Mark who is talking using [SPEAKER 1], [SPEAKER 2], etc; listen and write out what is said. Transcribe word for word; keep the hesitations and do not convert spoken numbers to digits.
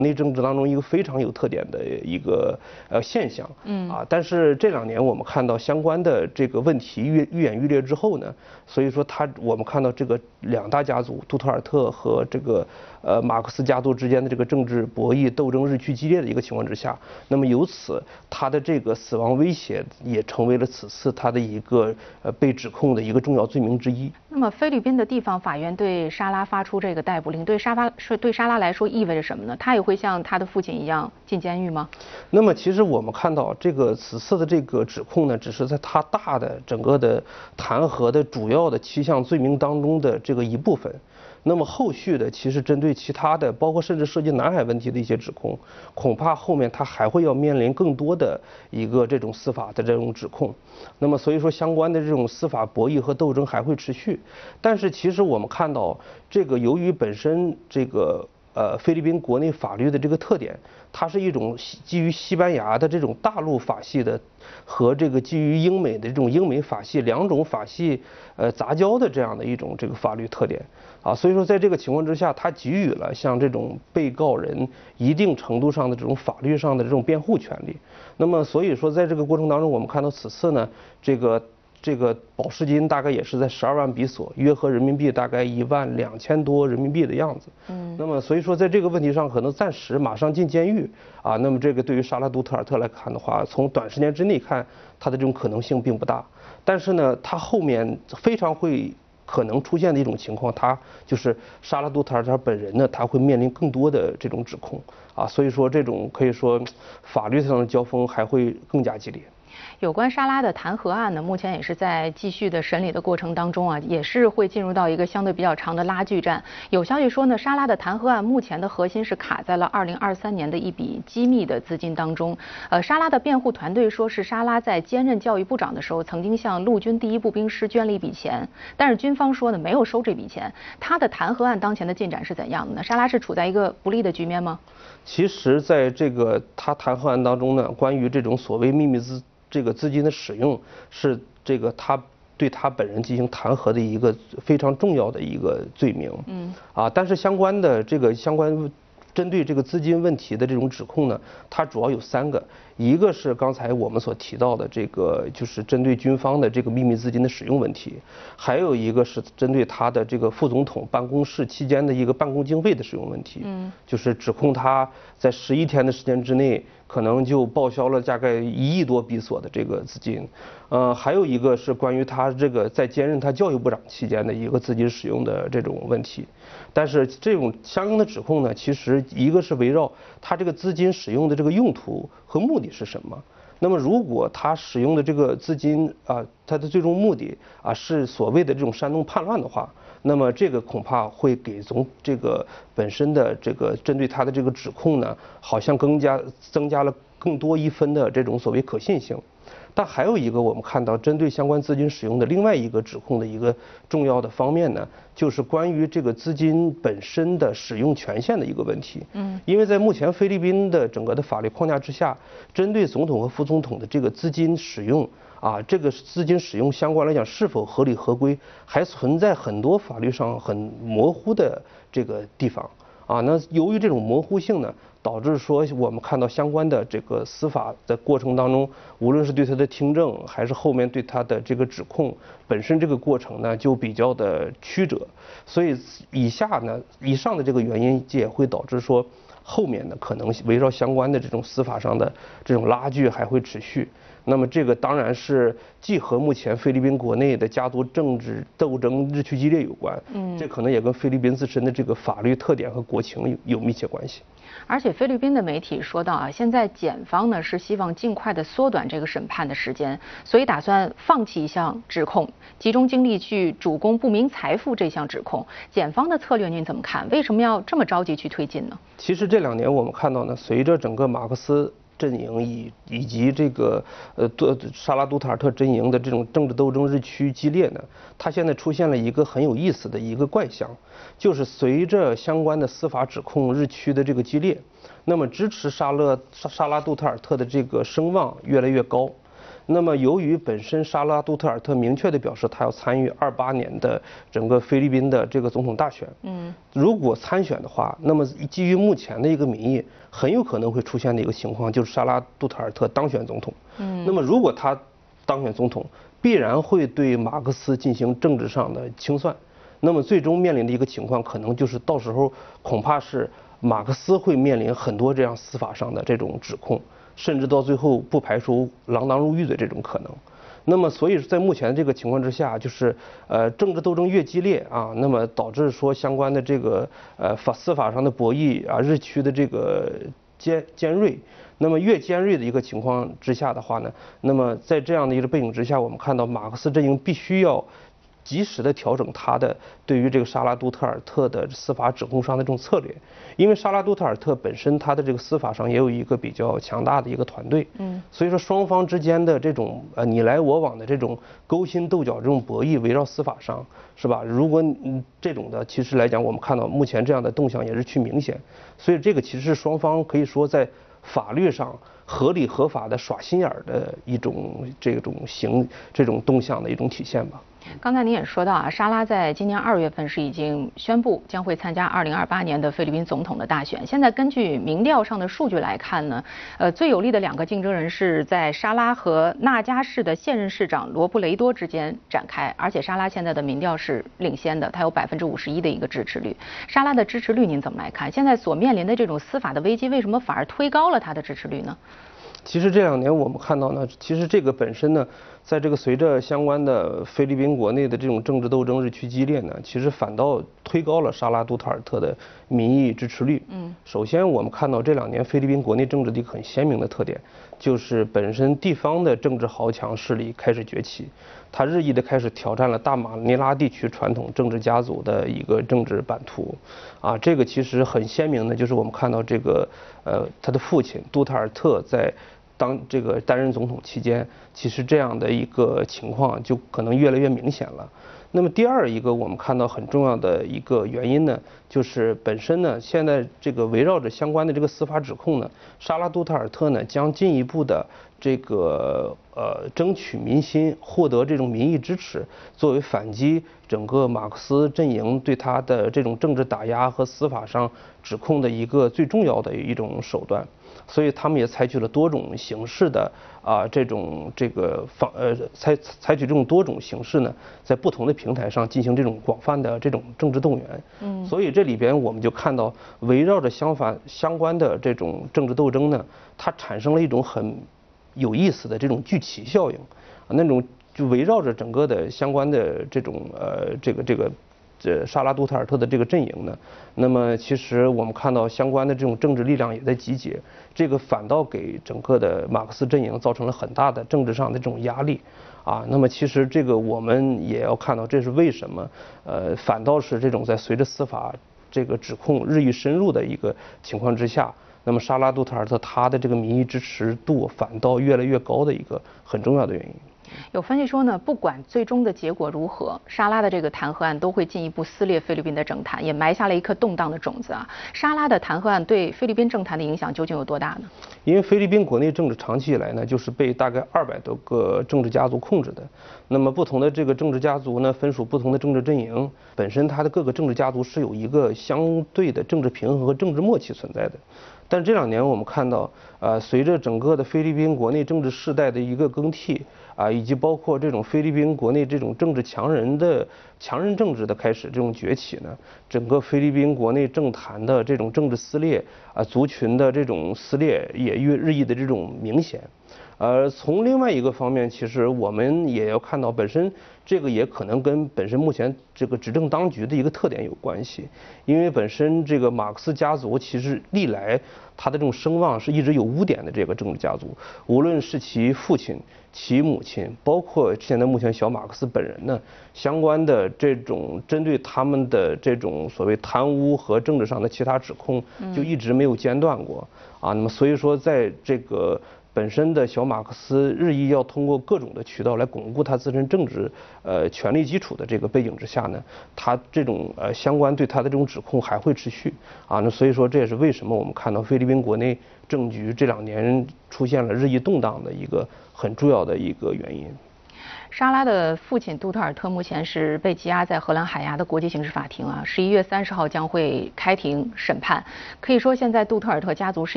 [SPEAKER 1] 内政治当中一个非常有特点的一个呃现象，嗯啊，但是这两年我们看到相关的这个问题愈愈演愈烈之后呢，所以说他我们看到这个两大家族杜特尔特和这个呃马克思家族之间的这个政治博弈斗争日趋激烈的一个情况之下，那么由此他的这个死亡威胁也成为了此次他的一个呃被指控的一个重要罪名之一。
[SPEAKER 2] 那么菲律宾的地方法院对沙拉发出这个逮捕令，对沙拉对沙拉来说意味着什么呢？他也会像他的父亲一样进监狱吗？
[SPEAKER 1] 那么其实我们看到这个此次的这个指控呢，只是在他大的整个的弹劾的主要的七项罪名当中的这个一部分。那么后续的其实针对其他的，包括甚至涉及南海问题的一些指控，恐怕后面他还会要面临更多的一个这种司法的这种指控。那么所以说相关的这种司法博弈和斗争还会持续。但是其实我们看到这个由于本身这个呃菲律宾国内法律的这个特点，它是一种基于西班牙的这种大陆法系的和这个基于英美的这种英美法系两种法系呃杂交的这样的一种这个法律特点啊，所以说在这个情况之下，它给予了像这种被告人一定程度上的这种法律上的这种辩护权利。那么所以说在这个过程当中，我们看到此次呢这个。这个保释金大概也是在十二万比索，约合人民币大概一万两千多人民币的样子。嗯，那么所以说在这个问题上，可能暂时马上进监狱啊，那么这个对于沙拉杜特尔特来看的话，从短时间之内看，他的这种可能性并不大。但是呢，他后面非常会可能出现的一种情况，他就是沙拉杜特尔特本人呢，他会面临更多的这种指控啊，所以说这种可以说法律上的交锋还会更加激烈。
[SPEAKER 2] 有关沙拉的弹劾案呢，目前也是在继续的审理的过程当中啊，也是会进入到一个相对比较长的拉锯战。有消息说呢，沙拉的弹劾案目前的核心是卡在了二零二三年的一笔机密的资金当中。呃，沙拉的辩护团队说是沙拉在兼任教育部长的时候，曾经向陆军第一步兵师捐了一笔钱，但是军方说呢没有收这笔钱。他的弹劾案当前的进展是怎样的呢？沙拉是处在一个不利的局面吗？
[SPEAKER 1] 其实，在这个他弹劾案当中呢，关于这种所谓秘密资这个资金的使用，是这个他对他本人进行弹劾的一个非常重要的一个罪名。嗯，啊，但是相关的这个相关针对这个资金问题的这种指控呢，它主要有三个，一个是刚才我们所提到的这个，就是针对军方的这个秘密资金的使用问题，还有一个是针对他的这个副总统办公室期间的一个办公经费的使用问题。嗯，就是指控他在十一天的时间之内，可能就报销了大概一亿多比索的这个资金。呃，还有一个是关于他这个在兼任他教育部长期间的一个资金使用的这种问题。但是这种相应的指控呢，其实一个是围绕他这个资金使用的这个用途和目的是什么。那么如果他使用的这个资金啊，他的最终目的啊是所谓的这种煽动叛乱的话，那么这个恐怕会给从这个本身的这个针对他的这个指控呢，好像更加增加了更多一分的这种所谓可信性。但还有一个我们看到针对相关资金使用的另外一个指控的一个重要的方面呢，就是关于这个资金本身的使用权限的一个问题。嗯，因为在目前菲律宾的整个的法律框架之下，针对总统和副总统的这个资金使用啊，这个资金使用相关来讲是否合理合规，还存在很多法律上很模糊的这个地方。啊，那由于这种模糊性呢，导致说我们看到相关的这个司法的过程当中，无论是对他的听证，还是后面对他的这个指控本身这个过程呢，就比较的曲折。所以以下呢，以上的这个原因也会导致说，后面呢可能围绕相关的这种司法上的这种拉锯还会持续。那么这个当然是既和目前菲律宾国内的家族政治斗争日趋激烈有关，嗯，这可能也跟菲律宾自身的这个法律特点和国情有有密切关系。
[SPEAKER 2] 而且菲律宾的媒体说到啊，现在检方呢是希望尽快的缩短这个审判的时间，所以打算放弃一项指控，集中精力去主攻不明财富这项指控。检方的策略您怎么看？为什么要这么着急去推进呢？
[SPEAKER 1] 其实这两年我们看到呢，随着整个马克思阵营以以及这个呃杜沙拉杜特尔特阵营的这种政治斗争日趋激烈呢，它现在出现了一个很有意思的一个怪象，就是随着相关的司法指控日趋的这个激烈，那么支持沙勒沙沙拉杜特尔特的这个声望越来越高。 那么由于本身沙拉杜特尔特明确的表示他要参与二八年的整个菲律宾的这个总统大选，嗯，如果参选的话，那么基于目前的一个民意，很有可能会出现的一个情况就是沙拉杜特尔特当选总统，嗯，那么如果他当选总统，必然会对马克思进行政治上的清算，那么最终面临的一个情况，可能就是到时候恐怕是马克思会面临很多这样司法上的这种指控，甚至到最后不排除锒铛入狱的这种可能。那么，所以在目前这个情况之下，就是呃政治斗争越激烈啊，那么导致说相关的这个呃法司法上的博弈啊，日趋的这个尖尖锐。那么越尖锐的一个情况之下的话呢，那么在这样的一个背景之下，我们看到马克思阵营必须要及时的调整他的对于这个沙拉杜特尔特的司法指控上的这种策略，因为沙拉杜特尔特本身他的这个司法上也有一个比较强大的一个团队，嗯，所以说双方之间的这种呃你来我往的这种勾心斗角这种博弈，围绕司法上是吧？如果嗯这种的其实来讲，我们看到目前这样的动向也是趋明显，所以这个其实是双方可以说在法律上合理合法的耍心眼儿的一种这种行这种动向的一种体现吧。
[SPEAKER 2] 刚才您也说到啊，沙拉在今年二月份是已经宣布将会参加二零二八年的菲律宾总统的大选。现在根据民调上的数据来看呢，呃，最有力的两个竞争人是在沙拉和纳加市的现任市长罗布雷多之间展开，而且沙拉现在的民调是领先的，他有百分之五十一的一个支持率。沙拉的支持率您怎么来看？现在所面临的这种司法的危机，为什么反而推高了他的支持率呢？
[SPEAKER 1] 其实这两年我们看到呢，其实这个本身呢，在这个随着相关的菲律宾国内的这种政治斗争日趋激烈呢，其实反倒推高了沙拉杜特尔特的民意支持率。嗯，首先我们看到这两年菲律宾国内政治的一个很鲜明的特点，就是本身地方的政治豪强势力开始崛起，它日益的开始挑战了大马尼拉地区传统政治家族的一个政治版图。啊，这个其实很鲜明的，就是我们看到这个呃他的父亲杜特尔特在当这个担任总统期间，其实这样的一个情况就可能越来越明显了。那么第二一个我们看到很重要的一个原因呢，就是本身呢，现在这个围绕着相关的这个司法指控呢，沙拉杜特尔特呢将进一步的这个呃争取民心，获得这种民意支持，作为反击整个马克思阵营对他的这种政治打压和司法上指控的一个最重要的一种手段。所以他们也采取了多种形式的啊这种这个方呃采采取这种多种形式呢，在不同的平台上进行这种广泛的这种政治动员。嗯，所以这里边我们就看到，围绕着相反相关的这种政治斗争呢，它产生了一种很有意思的这种聚集效应，啊，那种就围绕着整个的相关的这种呃这个这个。这沙拉杜特尔特的这个阵营呢，那么其实我们看到相关的这种政治力量也在集结，这个反倒给整个的马克思阵营造成了很大的政治上的这种压力，啊，那么其实这个我们也要看到，这是为什么，呃，反倒是这种在随着司法这个指控日益深入的一个情况之下，那么沙拉杜特尔特他的这个民意支持度反倒越来越高的一个很重要的原因。
[SPEAKER 2] 有分析说呢，不管最终的结果如何，沙拉的这个弹劾案都会进一步撕裂菲律宾的政坛，也埋下了一颗动荡的种子啊。沙拉的弹劾案对菲律宾政坛的影响究竟有多大呢？
[SPEAKER 1] 因为菲律宾国内政治长期以来呢，就是被大概二百多个政治家族控制的。那么不同的这个政治家族呢，分属不同的政治阵营，本身它的各个政治家族是有一个相对的政治平衡和政治默契存在的。但这两年我们看到，呃，随着整个的菲律宾国内政治世代的一个更替啊，以及包括这种菲律宾国内这种政治强人的强人政治的开始这种崛起呢，整个菲律宾国内政坛的这种政治撕裂啊，族群的这种撕裂也越日益的这种明显。呃，从另外一个方面，其实我们也要看到，本身这个也可能跟本身目前这个执政当局的一个特点有关系，因为本身这个马克思家族其实历来他的这种声望是一直有污点的这个政治家族，无论是其父亲、其母亲，包括现在目前小马克思本人呢，相关的这种针对他们的这种所谓贪污和政治上的其他指控，就一直没有间断过啊。那么所以说，在这个本身的小马克思日益要通过各种的渠道来巩固他自身政治呃权力基础的这个背景之下呢，他这种呃相关对他的这种指控还会持续啊。那所以说这也是为什么我们看到菲律宾国内政局这两年出现了日益动荡的一个很重要的一个原因。
[SPEAKER 2] 莎拉的父亲杜特尔特目前是被羁押在荷兰海牙的国际刑事法庭啊，十一月三十号将会开庭审判。可以说，现在杜特尔特家族是